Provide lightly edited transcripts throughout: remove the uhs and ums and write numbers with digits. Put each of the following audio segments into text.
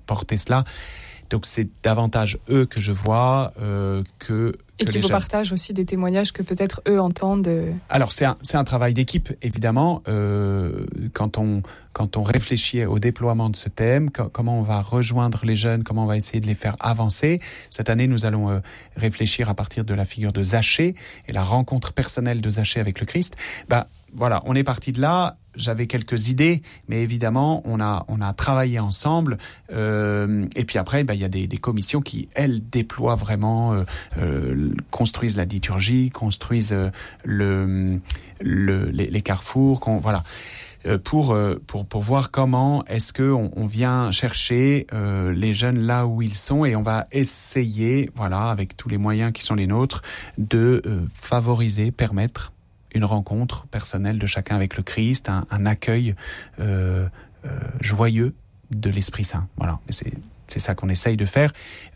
porter cela. Donc c'est davantage eux que je vois que et qui vous partagent aussi des témoignages que peut-être eux entendent. Alors c'est un travail d'équipe évidemment. Quand on réfléchit au déploiement de ce thème, comment on va rejoindre les jeunes, comment on va essayer de les faire avancer. Cette année, nous allons réfléchir à partir de la figure de Zachée et la rencontre personnelle de Zachée avec le Christ. Voilà, on est parti de là. J'avais quelques idées, mais évidemment, on a travaillé ensemble. Et puis après, il y a des commissions qui, elles, déploient vraiment, construisent la liturgie, construisent les carrefours, voilà. Pour voir comment est-ce que on vient chercher les jeunes là où ils sont, et on va essayer, voilà, avec tous les moyens qui sont les nôtres, de favoriser, permettre une rencontre personnelle de chacun avec le Christ, un accueil joyeux de l'Esprit Saint. Voilà, c'est ça qu'on essaye de faire.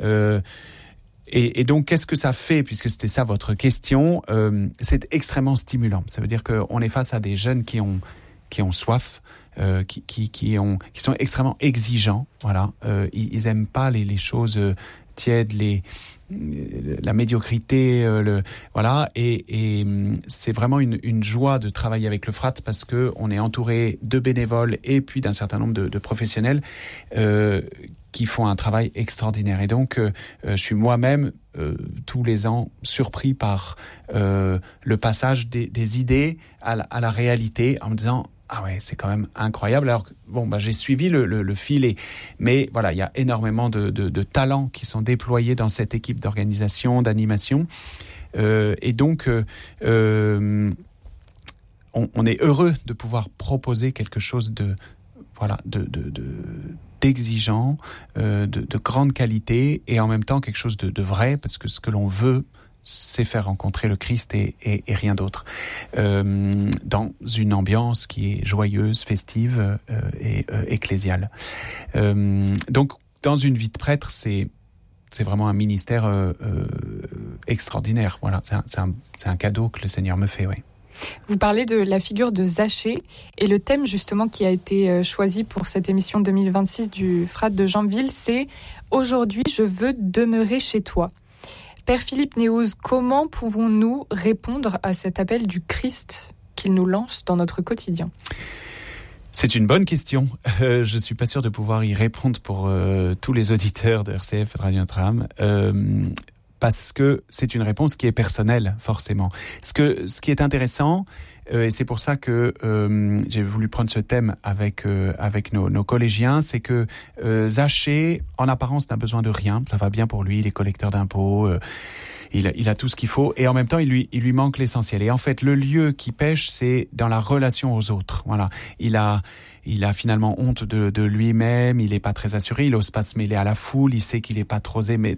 Et donc, qu'est-ce que ça fait, puisque c'était ça votre question, c'est extrêmement stimulant. Ça veut dire qu'on est face à des jeunes qui ont soif, qui sont extrêmement exigeants. Voilà, ils aiment pas les choses tièdes, la médiocrité, voilà, et c'est vraiment une joie de travailler avec le Frat, parce que on est entouré de bénévoles et puis d'un certain nombre de professionnels qui font un travail extraordinaire. Et donc, je suis moi-même tous les ans surpris par le passage des idées à la réalité, en me disant: ah ouais, c'est quand même incroyable. Alors, j'ai suivi le fil, mais voilà, il y a énormément de talents qui sont déployés dans cette équipe d'organisation, d'animation. Et donc, on est heureux de pouvoir proposer quelque chose d'exigeant, de grande qualité, et en même temps quelque chose de vrai, parce que ce que l'on veut, c'est faire rencontrer le Christ et rien d'autre, dans une ambiance qui est joyeuse, festive et ecclésiale. Donc, dans une vie de prêtre, c'est vraiment un ministère extraordinaire. Voilà, c'est un cadeau que le Seigneur me fait, oui. Vous parlez de la figure de Zachée, et le thème justement qui a été choisi pour cette émission 2026 du Frat de Jambville, c'est « Aujourd'hui, je veux demeurer chez toi ». Père Philippe Néouz, comment pouvons-nous répondre à cet appel du Christ qu'il nous lance dans notre quotidien ? C'est une bonne question. Je suis pas sûr de pouvoir y répondre pour tous les auditeurs de RCF et de Radio Notre-Dame, parce que c'est une réponse qui est personnelle, forcément. Ce qui est intéressant, et c'est pour ça que j'ai voulu prendre ce thème avec nos collégiens, c'est que Zachée, en apparence, n'a besoin de rien. Ça va bien pour lui, il est collecteur d'impôts, il a tout ce qu'il faut, et en même temps, il lui manque l'essentiel. Et en fait, le lieu qui pêche, c'est dans la relation aux autres. Voilà, il a finalement honte de lui-même, il est pas très assuré, il ose pas se mêler à la foule, il sait qu'il est pas trop aimé,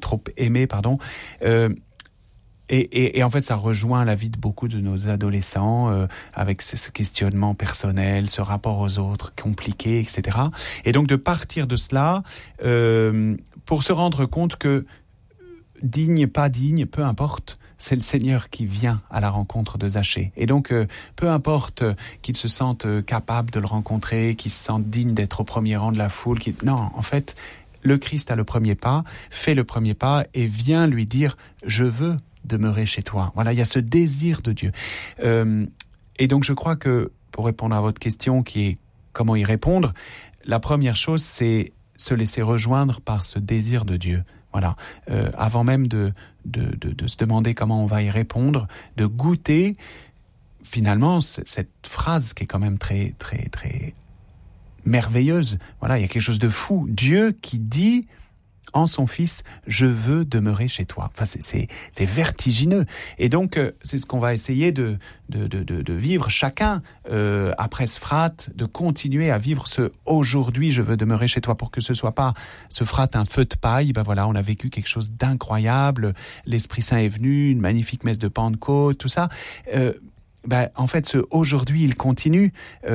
Et en fait, ça rejoint la vie de beaucoup de nos adolescents, avec ce questionnement personnel, ce rapport aux autres compliqué, etc. Et donc, de partir de cela, pour se rendre compte que digne, pas digne, peu importe, c'est le Seigneur qui vient à la rencontre de Zachée. Et donc, peu importe qu'il se sente capable de le rencontrer, qu'il se sente digne d'être au premier rang de la foule, non, en fait, le Christ a le premier pas, fait le premier pas et vient lui dire « Je veux demeurer chez toi ». Voilà, il y a ce désir de Dieu. Et donc, je crois que, pour répondre à votre question qui est comment y répondre, la première chose, c'est se laisser rejoindre par ce désir de Dieu. Voilà, avant même de se demander comment on va y répondre, de goûter finalement cette phrase qui est quand même très très très merveilleuse. Voilà, il y a quelque chose de fou. Dieu qui dit en son Fils, je veux demeurer chez toi. Enfin, c'est vertigineux. Et donc, c'est ce qu'on va essayer de vivre chacun après ce frat, de continuer à vivre ce « aujourd'hui, je veux demeurer chez toi » pour que ce soit pas ce frat un feu de paille. Ben voilà, on a vécu quelque chose d'incroyable. L'Esprit Saint est venu, une magnifique messe de Pentecôte, tout ça. En fait, ce « aujourd'hui », il continue.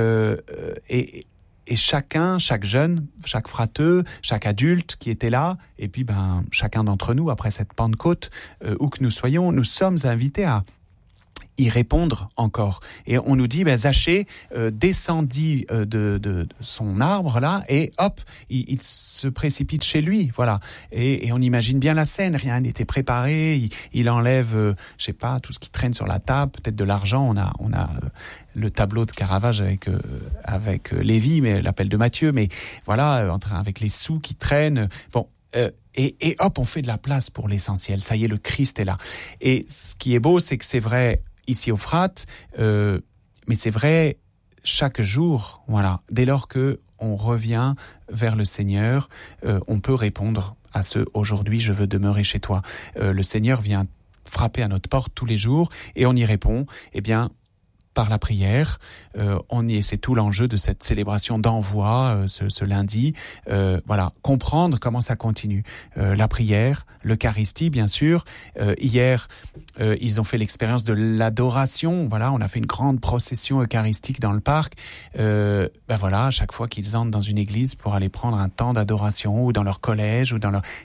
Et chacun, chaque jeune, chaque frateux, chaque adulte qui était là, et puis chacun d'entre nous, après cette Pentecôte, où que nous soyons, nous sommes invités à y répondre encore. Et on nous dit, Zachée descendit de son arbre là, et hop, il se précipite chez lui, voilà. Et on imagine bien la scène, rien n'était préparé, il enlève, je sais pas, tout ce qui traîne sur la table, peut-être de l'argent, on a le tableau de Caravage avec Lévi, mais l'appel de Matthieu, mais voilà, avec les sous qui traînent, bon. Et hop, on fait de la place pour l'essentiel. Ça y est, le Christ est là. Et ce qui est beau, c'est que c'est vrai ici au Frat, mais c'est vrai chaque jour. Voilà. Dès lors que on revient vers le Seigneur, on peut répondre à ce « aujourd'hui, je veux demeurer chez toi ». Le Seigneur vient frapper à notre porte tous les jours et on y répond. Eh bien, par la prière, c'est tout l'enjeu de cette célébration d'envoi ce lundi. Voilà, comprendre comment ça continue. La prière, l'Eucharistie, bien sûr. Hier, ils ont fait l'expérience de l'adoration. Voilà, on a fait une grande procession eucharistique dans le parc. Voilà, à chaque fois qu'ils entrent dans une église pour aller prendre un temps d'adoration ou dans leur collège ou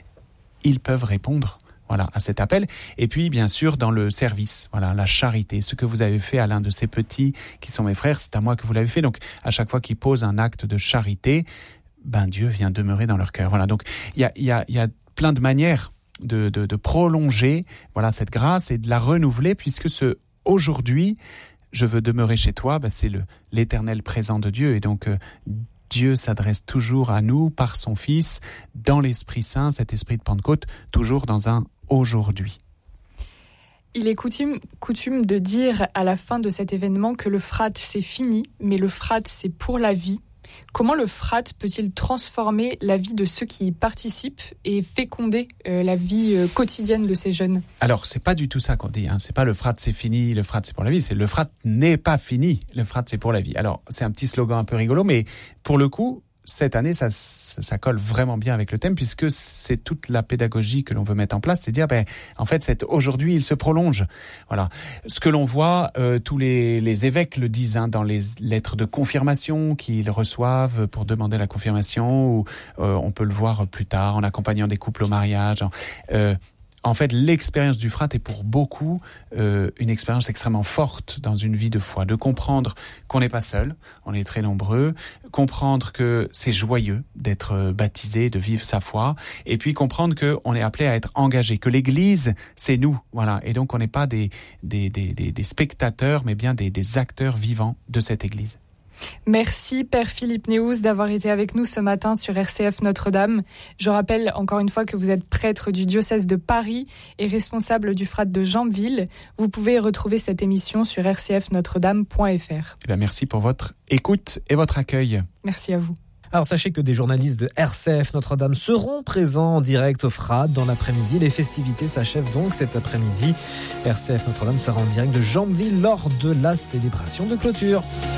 ils peuvent répondre. Voilà, à cet appel. Et puis, bien sûr, dans le service, voilà, la charité. Ce que vous avez fait à l'un de ces petits qui sont mes frères, c'est à moi que vous l'avez fait. Donc, à chaque fois qu'ils posent un acte de charité, Dieu vient demeurer dans leur cœur. Voilà, donc, il y a plein de manières de prolonger, voilà, cette grâce et de la renouveler, puisque aujourd'hui, je veux demeurer chez toi, c'est l'éternel présent de Dieu. Et donc, Dieu s'adresse toujours à nous par son Fils, dans l'Esprit Saint, cet esprit de Pentecôte, toujours dans un aujourd'hui. Il est coutume de dire à la fin de cet événement que le Frat c'est fini, mais le Frat c'est pour la vie. Comment le Frat peut-il transformer la vie de ceux qui y participent et féconder la vie quotidienne de ces jeunes ? Alors, c'est pas du tout ça qu'on dit. C'est pas le Frat c'est fini, le Frat c'est pour la vie. C'est le Frat n'est pas fini, le Frat c'est pour la vie. Alors, c'est un petit slogan un peu rigolo, mais pour le coup, cette année, ça colle vraiment bien avec le thème, puisque c'est toute la pédagogie que l'on veut mettre en place, c'est dire, en fait, aujourd'hui, il se prolonge. Voilà. Ce que l'on voit, tous les évêques le disent, dans les lettres de confirmation qu'ils reçoivent pour demander la confirmation, ou on peut le voir plus tard en accompagnant des couples au mariage. En fait, l'expérience du Frat est pour beaucoup une expérience extrêmement forte dans une vie de foi, de comprendre qu'on n'est pas seul, on est très nombreux, comprendre que c'est joyeux d'être baptisé, de vivre sa foi, et puis comprendre qu'on est appelé à être engagé, que l'Église, c'est nous, voilà, et donc on n'est pas des spectateurs, mais bien des acteurs vivants de cette Église. Merci Père Philippe Néhouz d'avoir été avec nous ce matin sur RCF Notre-Dame. Je rappelle encore une fois que vous êtes prêtre du diocèse de Paris et responsable du Frat de Jambville. Vous pouvez retrouver cette émission sur rcfnotredame.fr. Merci pour votre écoute et votre accueil. Merci à vous. Alors sachez que des journalistes de RCF Notre-Dame seront présents en direct au Frat dans l'après-midi. Les festivités s'achèvent donc cet après-midi. RCF Notre-Dame sera en direct de Jambville lors de la célébration de clôture.